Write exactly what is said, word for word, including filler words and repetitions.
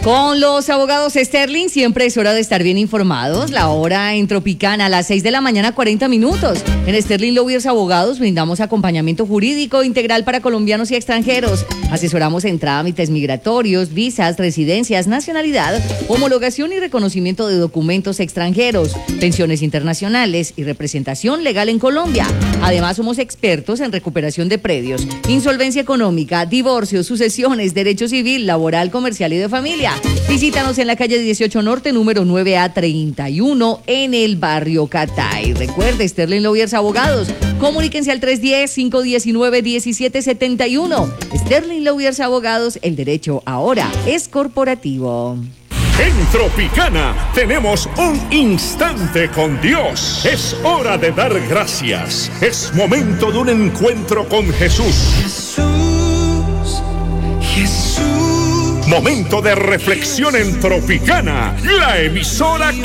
Con los abogados Sterling siempre es hora de estar bien informados. La hora en Tropicana a las seis de la mañana, cuarenta minutos. En Sterling Lawyers Abogados brindamos acompañamiento jurídico integral para colombianos y extranjeros. Asesoramos en trámites migratorios, visas, residencias, nacionalidad, homologación y reconocimiento de documentos extranjeros, pensiones internacionales y representación legal en Colombia. Además, somos expertos en recuperación de predios, insolvencia económica, divorcio, sucesiones, derecho civil, laboral, comercial y de familia. Visítanos en la calle dieciocho Norte, número nueve A treinta y uno, en el barrio Catay. Recuerde, Sterling Lawyers Abogados. Comuníquense al tres uno cero, cinco uno nueve, uno siete siete uno. Sterling Lawyers Abogados, el derecho ahora es corporativo. En Tropicana tenemos un instante con Dios. Es hora de dar gracias. Es momento de un encuentro con Jesús. Jesús, Jesús. Momento de reflexión en Tropicana, la emisora